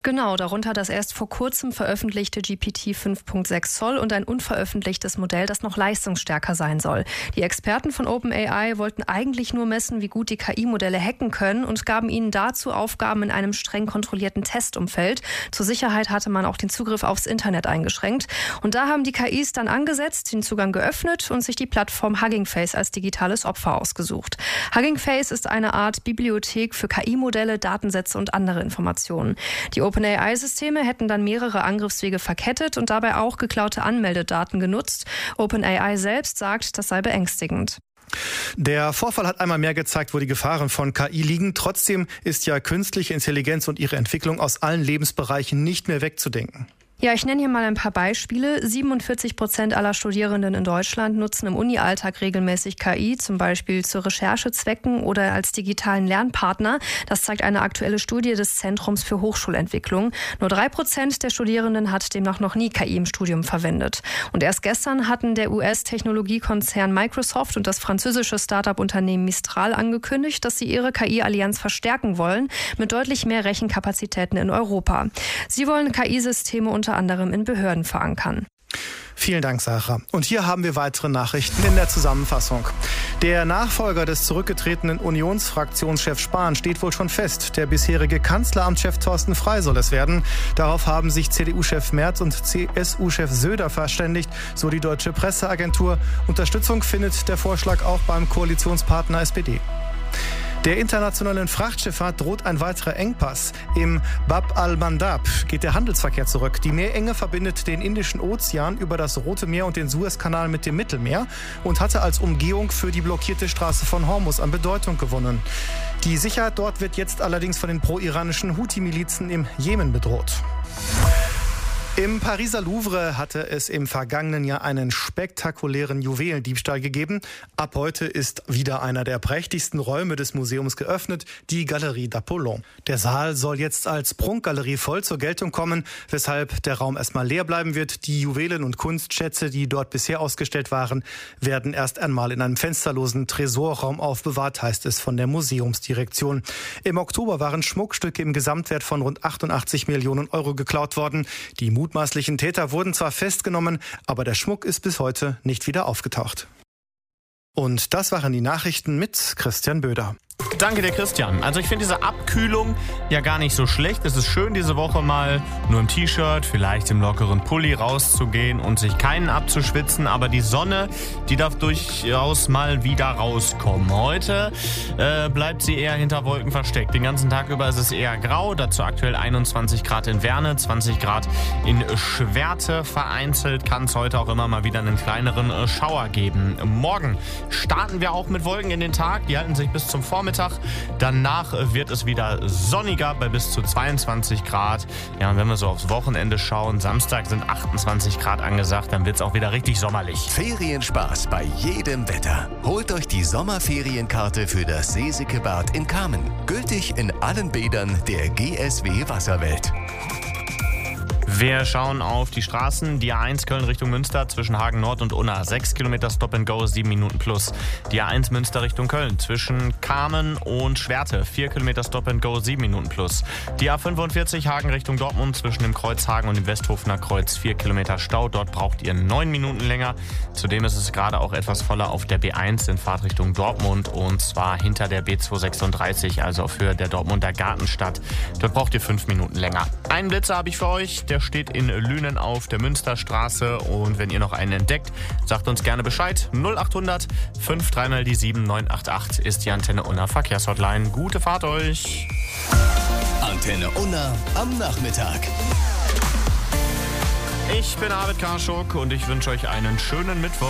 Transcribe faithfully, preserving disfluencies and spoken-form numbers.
Genau, darunter das erst vor kurzem veröffentlichte G P T fünf Punkt sechs Zoll und ein unveröffentlichtes Modell, das noch leistungsstärker sein soll. Die Experten von OpenAI wollten eigentlich nur messen, wie gut die K I-Modelle hacken können und gaben ihnen dazu Aufgaben in einem streng kontrollierten Testumfeld. Zur Sicherheit hatte man auch den Zugriff aufs Internet eingeschränkt. Und da haben die K Is dann angesetzt, den Zugang geöffnet und sich die Plattform Hugging Face als digitales Opfer ausgesucht. Hugging Face ist eine Art Bibliothek für K I-Modelle, Datensätze und andere Informationen. Die OpenAI-Systeme hätten dann mehrere Angriffswege verkettet und dabei auch geklaute Anmeldedaten genutzt. OpenAI selbst sagt, das sei beängstigend. Der Vorfall hat einmal mehr gezeigt, wo die Gefahren von K I liegen. Trotzdem ist ja künstliche Intelligenz und ihre Entwicklung aus allen Lebensbereichen nicht mehr wegzudenken. Ja, ich nenne hier mal ein paar Beispiele. siebenundvierzig Prozent aller Studierenden in Deutschland nutzen im Uni-Alltag regelmäßig K I, zum Beispiel zu Recherchezwecken oder als digitalen Lernpartner. Das zeigt eine aktuelle Studie des Zentrums für Hochschulentwicklung. Nur drei Prozent der Studierenden hat demnach noch nie K I im Studium verwendet. Und erst gestern hatten der U S-Technologiekonzern Microsoft und das französische Start-up-Unternehmen Mistral angekündigt, dass sie ihre K I-Allianz verstärken wollen mit deutlich mehr Rechenkapazitäten in Europa. Sie wollen K I-Systeme unter anderem in Behörden verankern. Vielen Dank, Sarah. Und hier haben wir weitere Nachrichten in der Zusammenfassung. Der Nachfolger des zurückgetretenen Unionsfraktionschef Spahn steht wohl schon fest. Der bisherige Kanzleramtschef Thorsten Frey soll es werden. Darauf haben sich C D U-Chef Merz und C S U-Chef Söder verständigt, so die Deutsche Presseagentur. Unterstützung findet der Vorschlag auch beim Koalitionspartner S P D. Der internationalen Frachtschifffahrt droht ein weiterer Engpass. Im Bab al-Mandab geht der Handelsverkehr zurück. Die Meerenge verbindet den Indischen Ozean über das Rote Meer und den Suezkanal mit dem Mittelmeer und hatte als Umgehung für die blockierte Straße von Hormuz an Bedeutung gewonnen. Die Sicherheit dort wird jetzt allerdings von den pro-iranischen Houthi-Milizen im Jemen bedroht. Im Pariser Louvre hatte es im vergangenen Jahr einen spektakulären Juwelendiebstahl gegeben. Ab heute ist wieder einer der prächtigsten Räume des Museums geöffnet, die Galerie d'Apollon. Der Saal soll jetzt als Prunkgalerie voll zur Geltung kommen, weshalb der Raum erstmal leer bleiben wird. Die Juwelen und Kunstschätze, die dort bisher ausgestellt waren, werden erst einmal in einem fensterlosen Tresorraum aufbewahrt, heißt es von der Museumsdirektion. Im Oktober waren Schmuckstücke im Gesamtwert von rund achtundachtzig Millionen Euro geklaut worden. Die mutmaßlichen Täter wurden zwar festgenommen, aber der Schmuck ist bis heute nicht wieder aufgetaucht. Und das waren die Nachrichten mit Christian Böder. Danke dir, Christian. Also ich finde diese Abkühlung ja gar nicht so schlecht. Es ist schön, diese Woche mal nur im T-Shirt, vielleicht im lockeren Pulli rauszugehen und sich keinen abzuschwitzen. Aber die Sonne, die darf durchaus mal wieder rauskommen. Heute äh, bleibt sie eher hinter Wolken versteckt. Den ganzen Tag über ist es eher grau. Dazu aktuell einundzwanzig Grad in Werne, zwanzig Grad in Schwerte. Vereinzelt kann es heute auch immer mal wieder einen kleineren äh, Schauer geben. Morgen starten wir auch mit Wolken in den Tag. Die halten sich bis zum Vormittag. Danach wird es wieder sonniger bei bis zu zweiundzwanzig Grad. Ja, und wenn wir so aufs Wochenende schauen, Samstag sind achtundzwanzig Grad angesagt, dann wird es auch wieder richtig sommerlich. Ferienspaß bei jedem Wetter. Holt euch die Sommerferienkarte für das Seesikebad in Kamen. Gültig in allen Bädern der G S W Wasserwelt. Wir schauen auf die Straßen. Die A eins Köln Richtung Münster zwischen Hagen Nord und Unna. sechs Kilometer Stop and Go, sieben Minuten plus. Die A eins Münster Richtung Köln zwischen Kamen und Schwerte. vier Kilometer Stop and Go, sieben Minuten plus. Die A fünfundvierzig Hagen Richtung Dortmund zwischen dem Kreuz Hagen und dem Westhofener Kreuz. vier Kilometer Stau. Dort braucht ihr neun Minuten länger. Zudem ist es gerade auch etwas voller auf der B eins in Fahrtrichtung Dortmund. Und zwar hinter der B zweihundertsechsunddreißig, also für der Dortmunder Gartenstadt. Dort braucht ihr fünf Minuten länger. Einen Blitzer habe ich für euch. Der steht in Lünen auf der Münsterstraße und wenn ihr noch einen entdeckt, sagt uns gerne Bescheid. null achthundert fünf drei mal die sieben neun acht acht ist die Antenne Unna Verkehrshotline. Gute Fahrt euch! Antenne Unna am Nachmittag. Ich bin Arvid Karschuk und ich wünsche euch einen schönen Mittwoch.